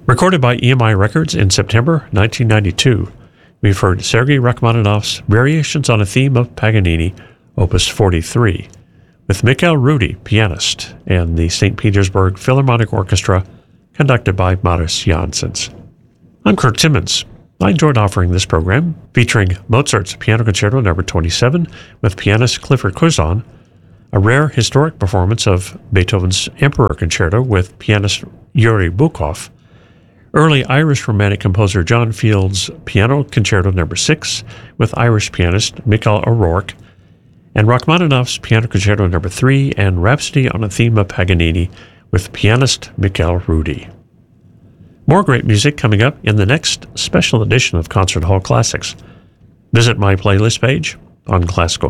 Recorded by EMI Records in September 1992, we've heard Sergei Rachmaninoff's Variations on a Theme of Paganini, Opus 43, with Mikhail Rudy, pianist, and the St. Petersburg Philharmonic Orchestra, conducted by Maris Janssens. I'm Kurt Timmons. I enjoyed offering this program, featuring Mozart's Piano Concerto No. 27 with pianist Clifford Curzon, a rare historic performance of Beethoven's Emperor Concerto with pianist Yuri Bukov, early Irish Romantic composer John Field's Piano Concerto No. 6 with Irish pianist Michael O'Rourke, and Rachmaninoff's Piano Concerto No. 3 and Rhapsody on a Theme of Paganini with pianist Mikhail Rudy. More great music coming up in the next special edition of Concert Hall Classics. Visit my playlist page on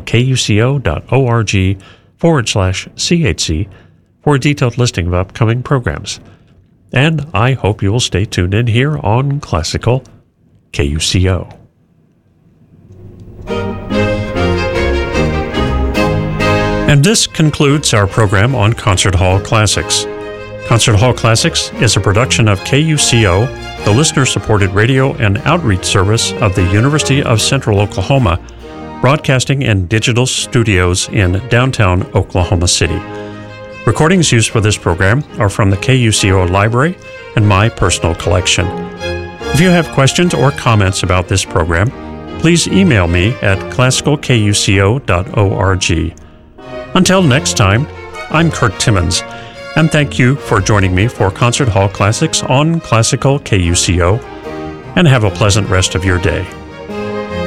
classicalkuco.org/CHC for a detailed listing of upcoming programs. And I hope you will stay tuned in here on Classical KUCO. And this concludes our program on Concert Hall Classics. Concert Hall Classics is a production of KUCO, the listener-supported radio and outreach service of the University of Central Oklahoma, broadcasting in digital studios in downtown Oklahoma City. Recordings used for this program are from the KUCO Library and my personal collection. If you have questions or comments about this program, please email me at classicalkuco.org. Until next time, I'm Kurt Timmons, and thank you for joining me for Concert Hall Classics on Classical KUCO, and have a pleasant rest of your day.